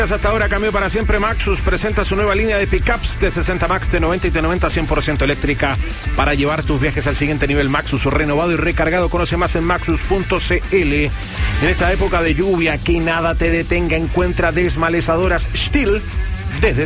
Hasta ahora cambió para siempre. Maxus presenta su nueva línea de pickups de 60 Max, de 90 y de 90 100% eléctrica para llevar tus viajes al siguiente nivel. Maxus, renovado y recargado. Conoce más en maxus.cl. En esta época de lluvia, que nada te detenga, encuentra desmalezadoras Stihl desde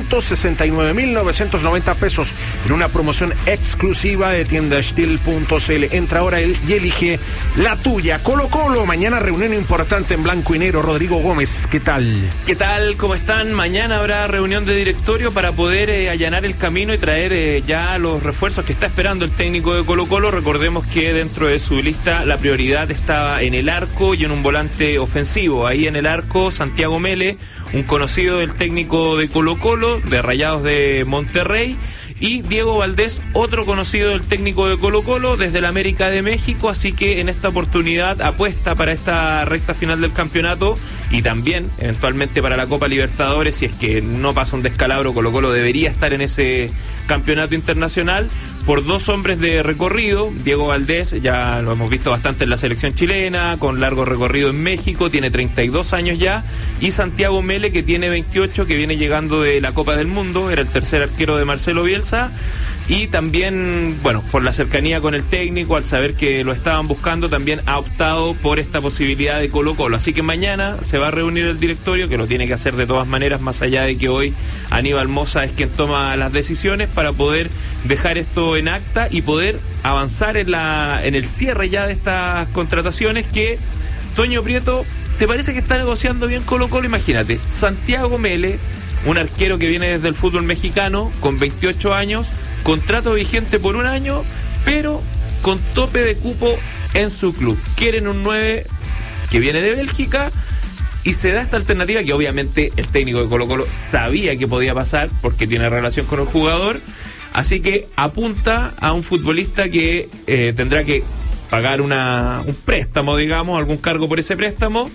369.990 pesos en una promoción exclusiva de tienda Stihl.cl. Entra ahora y elige la tuya. Colo Colo, mañana reunión importante en blanco y negro. Rodrigo Gómez, ¿qué tal? ¿Qué tal? ¿Cómo están? Mañana habrá reunión de directorio para poder allanar el camino y traer ya los refuerzos que está esperando el técnico de Colo Colo. Recordemos que dentro de su lista la prioridad estaba en el arco y en un volante ofensivo. Ahí en el arco, Santiago Mele, un conocido del técnico de Colo Colo, de Rayados de Monterrey, y Diego Valdés, otro conocido del técnico de Colo Colo desde el América de México. Así que en esta oportunidad apuesta para esta recta final del campeonato y también eventualmente para la Copa Libertadores. Si es que no pasa un descalabro, Colo Colo debería estar en ese campeonato internacional por dos hombres de recorrido. Diego Valdés, ya lo hemos visto bastante en la selección chilena, con largo recorrido en México, tiene 32 años ya, y Santiago Mele, que tiene 28, que viene llegando de la Copa del Mundo, era el tercer arquero de Marcelo Bielsa, y también, bueno, por la cercanía con el técnico, al saber que lo estaban buscando, también ha optado por esta posibilidad de Colo Colo. Así que mañana se va a reunir el directorio, que lo tiene que hacer de todas maneras, más allá de que hoy Aníbal Mosa es quien toma las decisiones, para poder dejar esto en acta y poder avanzar en el cierre ya de estas contrataciones. Que Toño Prieto, ¿te parece que está negociando bien Colo Colo? Imagínate, Santiago Mele, un arquero que viene desde el fútbol mexicano, con 28 años, contrato vigente por un año, pero con tope de cupo en su club. Quieren un 9 que viene de Bélgica, y se da esta alternativa que obviamente el técnico de Colo Colo sabía que podía pasar porque tiene relación con el jugador. Así que apunta a un futbolista que tendrá que pagar un préstamo, digamos, algún cargo por ese préstamo,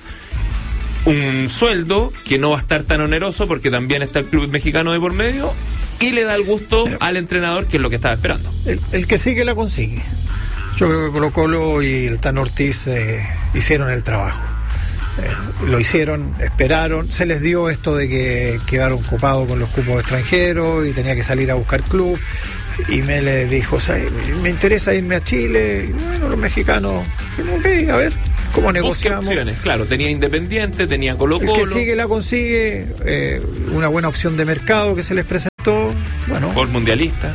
un sueldo que no va a estar tan oneroso porque también está el club mexicano de por medio, y le da el gusto al entrenador, que es lo que estaba esperando. El que sigue la consigue. Yo creo que Colo Colo y el Tan Ortiz hicieron el trabajo. Lo hicieron, esperaron, se les dio esto de que quedaron copados con los cupos extranjeros y tenía que salir a buscar club, y Mele dijo, o sea, me interesa irme a Chile. Y bueno, los mexicanos, ok, a ver cómo negociamos. Opciones, claro, tenía Independiente, tenía Colo Colo. El que sigue la consigue, una buena opción de mercado que se les presentó, bueno, por mundialista,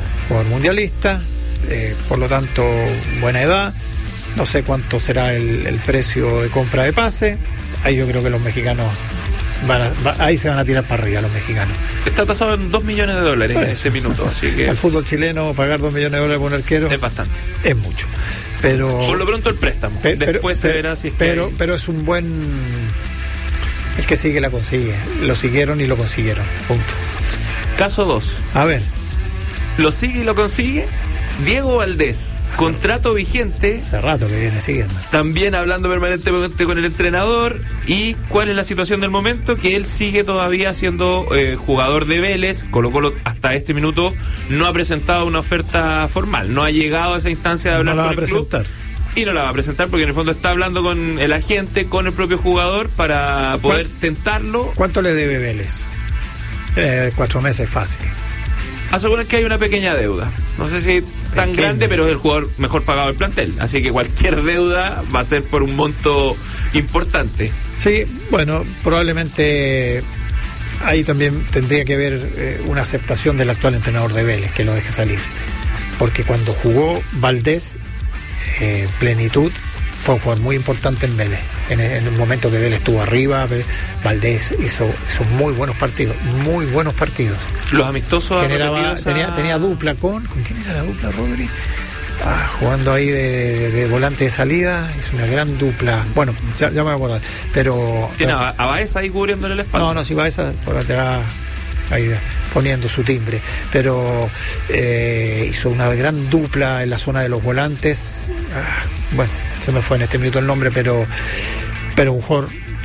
por lo tanto, buena edad. No sé cuánto será el precio de compra de pase. Ahí yo creo que los mexicanos ahí se van a tirar para arriba, los mexicanos. Está tasado en $2 millones en este minuto, así que al fútbol chileno pagar $2 millones por un arquero es bastante, es mucho. Pero por lo pronto el préstamo, después se verá si es que pero es un buen, el que sigue la consigue. Lo siguieron y lo consiguieron, punto. Caso 2. A ver, lo sigue y lo consigue Diego Valdés, contrato vigente. Hace rato que viene siguiendo. También hablando permanentemente con el entrenador. ¿Y cuál es la situación del momento? Que él sigue todavía siendo jugador de Vélez. Colo Colo hasta este minuto no ha presentado una oferta formal, no ha llegado a esa instancia de hablar con el club. Y no la va a presentar porque en el fondo está hablando con el agente, con el propio jugador, para poder tentarlo. ¿Cuánto le debe Vélez? 4 meses fácil. Aseguran que hay una pequeña deuda, no sé si tan grande, pero es el jugador mejor pagado del plantel, así que cualquier deuda va a ser por un monto importante. Sí, bueno, probablemente ahí también tendría que haber una aceptación del actual entrenador de Vélez, que lo deje salir, porque cuando jugó Valdés, plenitud, fue un jugador muy importante en Vélez. En el momento que Vélez estuvo arriba, Valdés hizo muy buenos partidos. Los amistosos tenía dupla con quién era la dupla, Rodri, jugando ahí de volante de salida, hizo una gran dupla. Bueno, ya me voy a acordar, pero tiene a Baeza ahí cubriéndole la espalda. No, si Baeza por atrás ahí poniendo su timbre, pero hizo una gran dupla en la zona de los volantes. Bueno, se me fue en este minuto el nombre, pero un jugador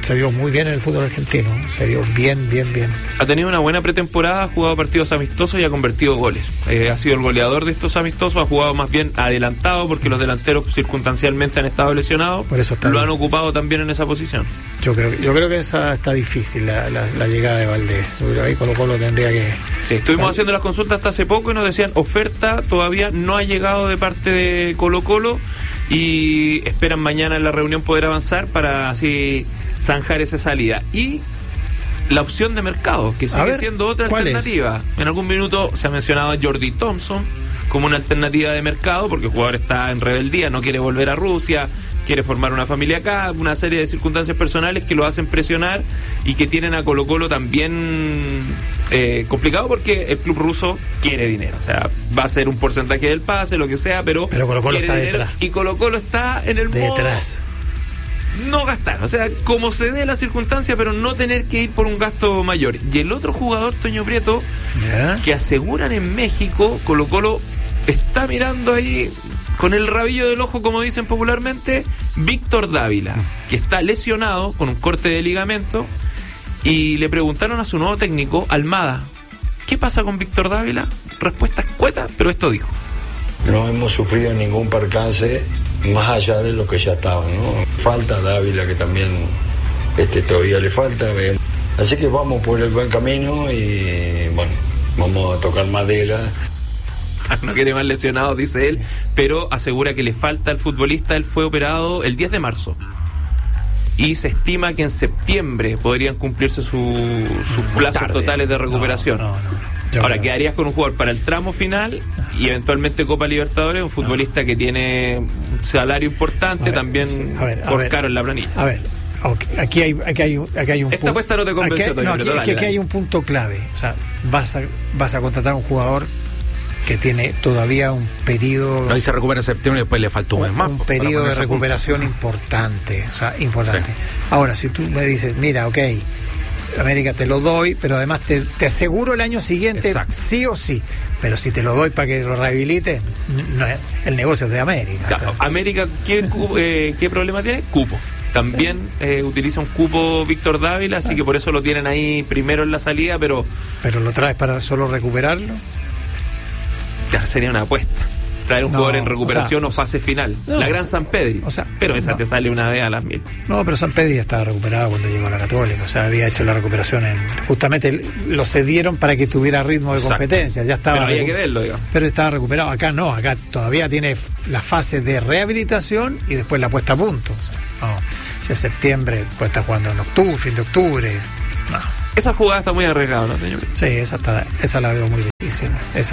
se vio muy bien en el fútbol argentino, se vio bien. Ha tenido una buena pretemporada, ha jugado partidos amistosos y ha convertido goles. Ha sido el goleador de estos amistosos, ha jugado más bien adelantado porque los delanteros circunstancialmente han estado lesionados. Por eso lo han ocupado también en esa posición. Yo creo que esa está difícil, la llegada de Valdés. Ahí Colo-Colo tendría que... Sí, estuvimos haciendo las consultas hasta hace poco y nos decían oferta todavía no ha llegado de parte de Colo-Colo y esperan mañana en la reunión poder avanzar para así zanjar esa salida. Y la opción de mercado, que sigue siendo otra alternativa. En algún minuto se ha mencionado a Jordi Thompson como una alternativa de mercado, porque el jugador está en rebeldía, no quiere volver a Rusia, quiere formar una familia acá, una serie de circunstancias personales que lo hacen presionar y que tienen a Colo-Colo también complicado, porque el club ruso quiere dinero, o sea, va a ser un porcentaje del pase, lo que sea, pero Colo-Colo está dinero, detrás. y Colo-Colo está en el detrás. No gastar, o sea, como se dé la circunstancia, pero no tener que ir por un gasto mayor. Y el otro jugador, Toño Prieto, que aseguran en México, Colo-Colo está mirando ahí con el rabillo del ojo, como dicen popularmente, Víctor Dávila, que está lesionado con un corte de ligamento, y le preguntaron a su nuevo técnico, Almada, ¿qué pasa con Víctor Dávila? Respuesta escueta, pero esto dijo: no hemos sufrido ningún percance más allá de lo que ya estaba, ¿no? Falta Dávila, que también todavía le falta, así que vamos por el buen camino y bueno, vamos a tocar madera. No quiere más lesionados, dice él, pero asegura que le falta al futbolista. Él fue operado el 10 de marzo y se estima que en septiembre podrían cumplirse sus plazos totales de recuperación. Ahora, quedarías con un jugador para el tramo final y eventualmente Copa Libertadores, un futbolista que tiene un salario importante, también por caro en la planilla. A ver, aquí hay un Esta apuesta no te convenció todavía. Aquí hay un punto clave. O sea, vas a contratar a un jugador que tiene todavía un periodo... No, y se recupera en septiembre y después le faltó un mes más. Un periodo de recuperación importante. Sí. Ahora, si tú me dices, mira, ok, América te lo doy, pero además te aseguro el año siguiente, sí o sí. Pero si te lo doy para que lo rehabilite, no, el negocio es de América. Claro, América, ¿qué problema tiene? Cupo. También utiliza un cupo Víctor Dávila, así que por eso lo tienen ahí primero en la salida, pero... ¿Pero lo traes para solo recuperarlo? Ya sería una apuesta. Traer un jugador en recuperación o fase final. La gran San Pedri. Pero esa te sale una vez a las 1000. No, pero San Pedri estaba recuperado cuando llegó a la Católica. O sea, había hecho la recuperación justamente lo cedieron para que tuviera ritmo de competencia. Ya estaba. Pero había que verlo, digamos. Pero estaba recuperado. Acá no, acá todavía tiene la fase de rehabilitación y después la puesta a punto. O sea, si es septiembre, pues está jugando en octubre, fin de octubre. No. Esa jugada está muy arriesgada, ¿no, señor? Sí, esa la veo muy difícil.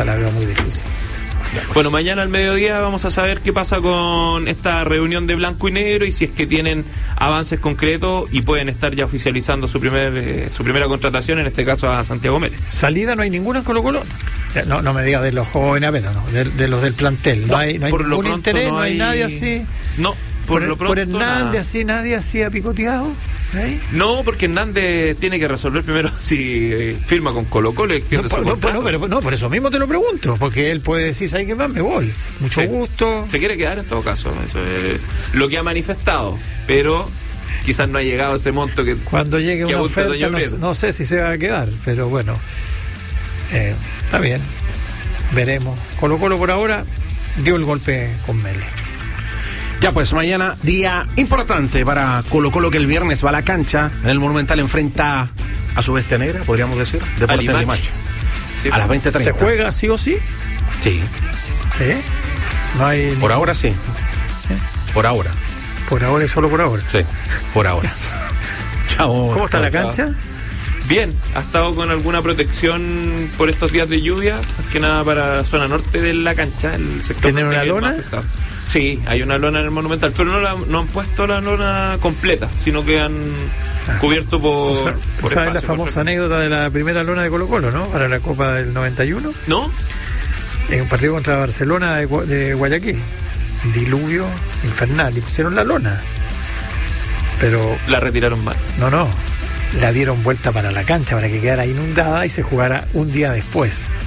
Bueno, mañana al mediodía vamos a saber qué pasa con esta reunión de blanco y negro y si es que tienen avances concretos y pueden estar ya oficializando su primera contratación, en este caso a Santiago Mérez. Salida no hay ninguna en Colo-Colo. No me digas de los jóvenes, de los del plantel. No hay ningún interés, no hay nadie así. No, por lo pronto. Por Hernández, así, nadie así ha picoteado. No, porque Hernández tiene que resolver primero si firma con Colo-Colo y extiende su contrato. Pero por eso mismo te lo pregunto, porque él puede decir, ¿sabes qué más? Me voy. Mucho gusto. Se quiere quedar en todo caso, eso es lo que ha manifestado, pero quizás no ha llegado a ese monto que... Cuando llegue una oferta, no sé si se va a quedar, pero bueno, está bien, veremos. Colo-Colo por ahora dio el golpe con Mele. Ya pues, mañana día importante para Colo-Colo, que el viernes va a la cancha. En el Monumental enfrenta a su bestia negra, podríamos decir, Deportes Limache. Sí, a las 20:30. ¿Se juega sí o sí? Sí. No hay... Por ahora sí. Por ahora. Por ahora y solo por ahora. Sí, por ahora. Chao. ¿Cómo está la cancha? Bien, ha estado con alguna protección por estos días de lluvia, más que nada para la zona norte de la cancha. El sector. ¿Tienen una lona? Sí, hay una lona en el Monumental, pero no han puesto la lona completa, sino que han cubierto por ¿Tú sabes espacio, la famosa anécdota de la primera lona de Colo-Colo, ¿no? Para la Copa del 91. ¿No? En un partido contra Barcelona de Guayaquil. Diluvio infernal, y pusieron la lona. Pero... la retiraron mal. No. La dieron vuelta para la cancha para que quedara inundada y se jugara un día después.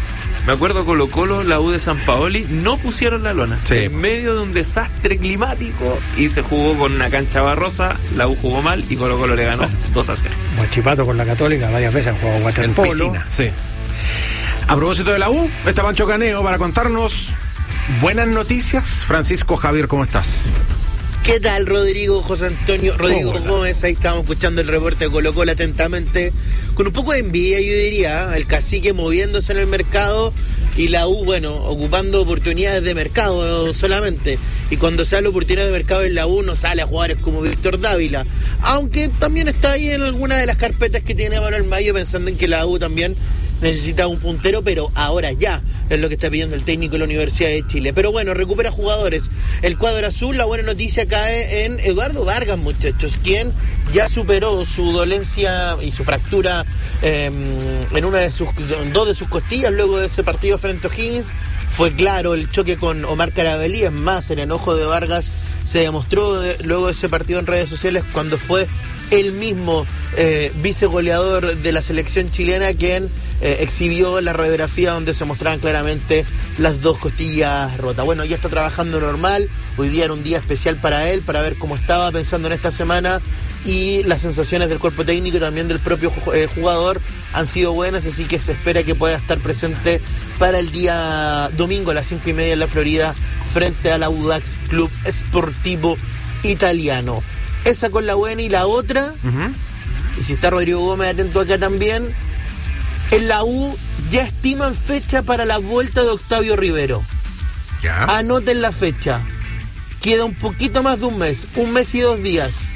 Me acuerdo Colo-Colo, la U de San Paoli, no pusieron la lona. Sí. En medio de un desastre climático y se jugó con una cancha barrosa, la U jugó mal y Colo-Colo le ganó 2-0. Guachipato con la Católica, varias veces han jugado En waterpolo. piscina, sí. A propósito de la U, está Pancho Caneo para contarnos buenas noticias. Francisco Javier, ¿cómo estás? ¿Qué tal, Rodrigo, José Antonio? Rodrigo Hola. Gómez, ahí estábamos escuchando el reporte de Colo-Colo atentamente, con un poco de envidia, yo diría, el cacique moviéndose en el mercado y la U, bueno, ocupando oportunidades de mercado solamente. Y cuando sale oportunidades de mercado en la U, no sale a jugadores como Víctor Dávila, aunque también está ahí en alguna de las carpetas que tiene Manuel Mayo, pensando en que la U también necesita un puntero, pero ahora ya es lo que está pidiendo el técnico de la Universidad de Chile. Pero bueno, recupera jugadores el cuadro azul. La buena noticia cae en Eduardo Vargas, muchachos, quien ya superó su dolencia y su fractura en dos de sus costillas luego de ese partido frente a O'Higgins. Fue claro el choque con Omar Carabalí, es más, el enojo de Vargas se demostró luego de ese partido en redes sociales, cuando fue el mismo vicegoleador de la selección chilena quien exhibió la radiografía donde se mostraban claramente las dos costillas rotas. Bueno, ya está trabajando normal, hoy día era un día especial para él, para ver cómo estaba pensando en esta semana, y las sensaciones del cuerpo técnico y también del propio jugador han sido buenas, así que se espera que pueda estar presente para el día domingo a las 5:30 en la Florida frente al Audax Club Sportivo Italiano. Esa con la buena, y la otra, y si está Rodrigo Gómez atento acá también, en la U ya estiman fecha para la vuelta de Octavio Rivero. Ya. Anoten la fecha, queda un poquito más de un mes y 2 días.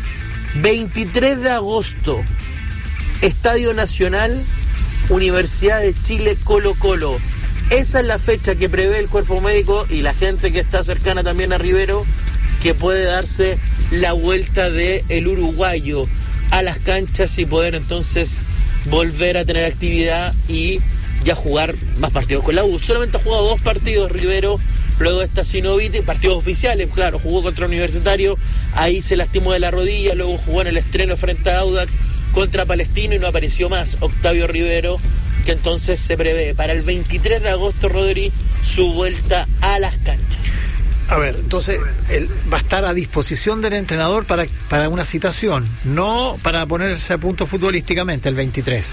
23 de agosto, Estadio Nacional, Universidad de Chile, Colo-Colo. Esa es la fecha que prevé el cuerpo médico y la gente que está cercana también a Rivero, que puede darse la vuelta de el uruguayo a las canchas y poder entonces volver a tener actividad y ya jugar más partidos con la U. Solamente ha jugado 2 partidos Rivero luego de esta sinovitis, partidos oficiales, claro, jugó contra Universitario, ahí se lastimó de la rodilla, luego jugó en el estreno frente a Audax contra Palestino y no apareció más Octavio Rivero, que entonces se prevé para el 23 de agosto, Rodri, su vuelta a las canchas. A ver, entonces él va a estar a disposición del entrenador para una citación, no para ponerse a punto futbolísticamente el 23.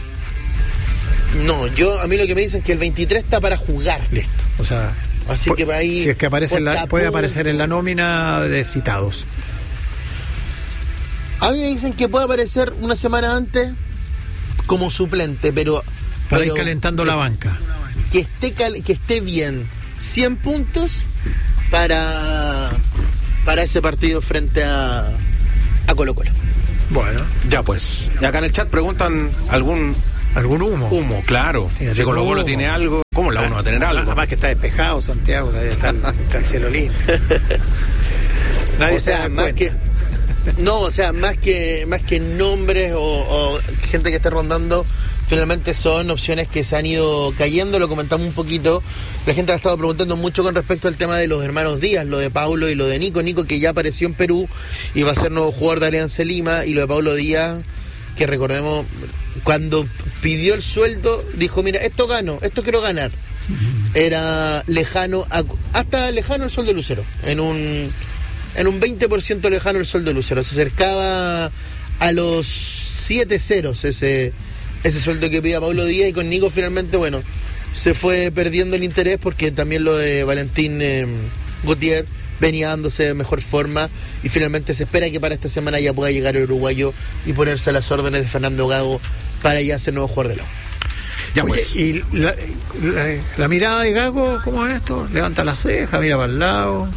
No, a mí lo que me dicen es que el 23 está para jugar. Listo, o sea, así que ahí si es que aparece puede aparecer en la nómina de citados. A mí me dicen que puede aparecer una semana antes como suplente, pero ir calentando la banca. Que esté bien. 100 puntos para ese partido frente a Colo-Colo. Bueno, Ya pues. Y acá en el chat preguntan algún humo. humo, claro. Sí, Si Colo-Colo humo. tiene algo, ¿cómo la uno va a tener algo? Además que está despejado Santiago, todavía está el cielo lindo. Nadie O sea, se da más cuenta. más que nombres o gente que esté rondando, finalmente son opciones que se han ido cayendo. Lo comentamos un poquito, la gente ha estado preguntando mucho con respecto al tema de los hermanos Díaz, lo de Paulo y lo de Nico, que ya apareció en Perú y va a ser nuevo jugador de Alianza Lima, y lo de Paulo Díaz, que recordemos, cuando pidió el sueldo, dijo, mira, esto quiero ganar. Era lejano, hasta lejano el sueldo de Lucero, en un 20% lejano el sueldo de Lucero, se acercaba a los 7 ceros ese sueldo que pedía Paulo Díaz, y con Nico finalmente, bueno, se fue perdiendo el interés porque también lo de Valentín Gautier venía dándose de mejor forma, y finalmente se espera que para esta semana ya pueda llegar el uruguayo y ponerse a las órdenes de Fernando Gago para ya ser nuevo jugador de la U. Ya Oye, pues. y la mirada de Gago, ¿cómo es esto? Levanta la ceja, mira para el lado,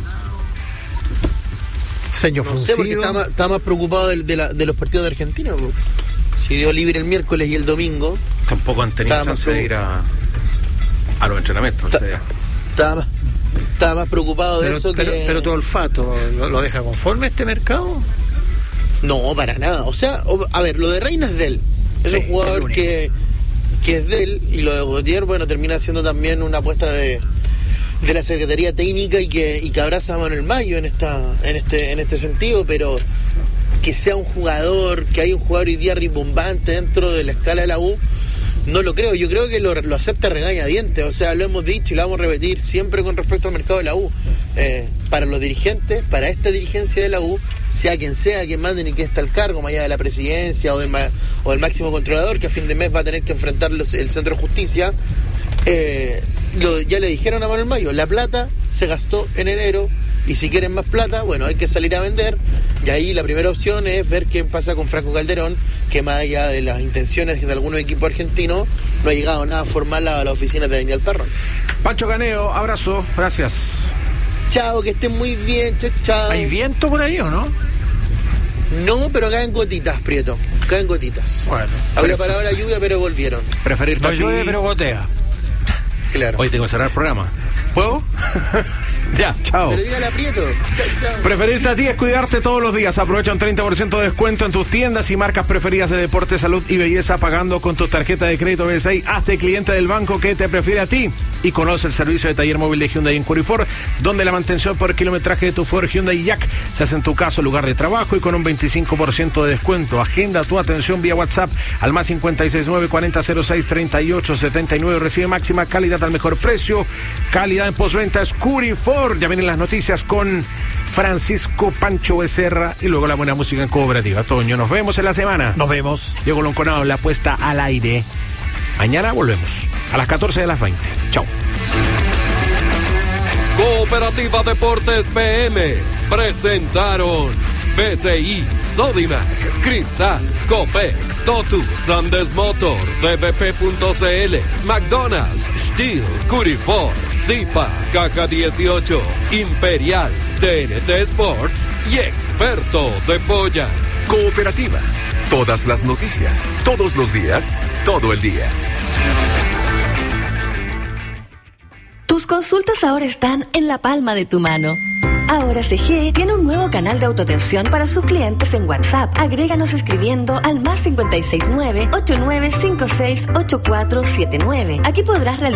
ceño No sé, porque fruncido. está más preocupado de los partidos de Argentina, po. Si dio libre el miércoles y el domingo, Tampoco han tenido Estaba chance de ir a los entrenamientos. O sea, estaba más preocupado de eso que... Pero tu olfato, ¿lo deja conforme este mercado? No, para nada. O sea, a ver, lo de Reina es de él. Es Sí, un jugador el único. que es de él, y lo de Gautier, bueno, termina siendo también una apuesta de la Secretaría Técnica y que abraza a Manuel Mayo en este sentido, pero que sea un jugador, que hay un jugador hoy día rimbombante dentro de la escala de la U, no lo creo. Yo creo que lo acepta regañadientes. O sea, lo hemos dicho y lo vamos a repetir siempre con respecto al mercado de la U. Para los dirigentes, para esta dirigencia de la U, sea quien manden y quien está al cargo, más allá de la presidencia o del máximo controlador, que a fin de mes va a tener que enfrentar el Centro de Justicia, ya le dijeron a Manuel Mayo, la plata se gastó en enero, y si quieren más plata, bueno, hay que salir a vender, y ahí la primera opción es ver qué pasa con Franco Calderón, que más allá de las intenciones de algunos equipos argentinos, no ha llegado nada formal a la oficina de Daniel Perrón. Pancho Caneo, abrazo, gracias. Chao, que estén muy bien, chao. ¿Hay viento por ahí o no? No, pero caen gotitas, Prieto, caen gotitas. Bueno. Había parado la lluvia, pero volvieron. Preferirte No llueve, pero gotea. Claro. Hoy tengo que cerrar el programa. ¿Puedo? Ya, chao. Pero dígale a Prieto. Chao. Preferirte a ti es cuidarte todos los días. Aprovecha un 30% de descuento en tus tiendas y marcas preferidas de deporte, salud y belleza pagando con tu tarjeta de crédito BCI. Hazte cliente del banco que te prefiere a ti y conoce el servicio de taller móvil de Hyundai en Curifor, donde la mantención por kilometraje de tu Ford Hyundai Jack se hace en tu caso lugar de trabajo y con un 25% de descuento. Agenda tu atención vía WhatsApp al más 569 40 06 38 79. Recibe máxima calidad al mejor precio. Calidad en postventa es Curifor. Ya vienen las noticias con Francisco Pancho Becerra y luego la buena música en Cooperativa. Toño, nos vemos en la semana. Nos vemos. Diego Lonconado, la puesta al aire. Mañana volvemos a las 14 de las 20. Chao. Cooperativa Deportes PM presentaron BCI, Sodimac, Cristal, Copec, Totus, Andes Motor, DBP.cl, McDonald's, Steel, Curifor, Zipa, Caja 18, Imperial, TNT Sports y Experto de Polla. Cooperativa. Todas las noticias, todos los días, todo el día. Tus consultas ahora están en la palma de tu mano. Ahora CGE tiene un nuevo canal de autoatención para sus clientes en WhatsApp. Agréganos escribiendo al más 569-8956-8479. Aquí podrás realizar